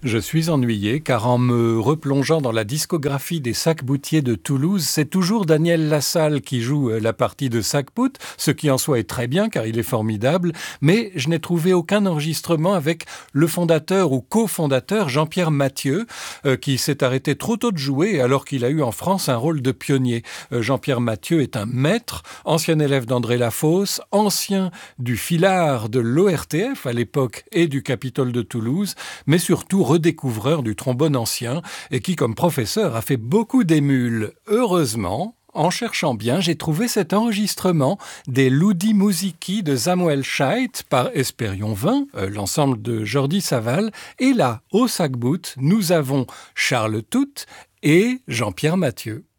Je suis ennuyé car en me replongeant dans la discographie des Sac-Boutier de Toulouse, c'est toujours Daniel Lassalle qui joue la partie de Sac-Bout, ce qui en soi est très bien car il est formidable, mais je n'ai trouvé aucun enregistrement avec le fondateur ou cofondateur Jean-Pierre Mathieu, qui s'est arrêté trop tôt de jouer alors qu'il a eu en France un rôle de pionnier. Jean-Pierre Mathieu est un maître, ancien élève d'André Lafosse, ancien du filard de l'ORTF à l'époque et du Capitole de Toulouse, mais surtout redécouvreur du trombone ancien et qui, comme professeur, a fait beaucoup d'émules. Heureusement, en cherchant bien, j'ai trouvé cet enregistrement des Ludi Musici de Samuel Scheidt par Espérion 20, l'ensemble de Jordi Saval. Et là, au Sac-Bout, nous avons Charles Tout et Jean-Pierre Mathieu.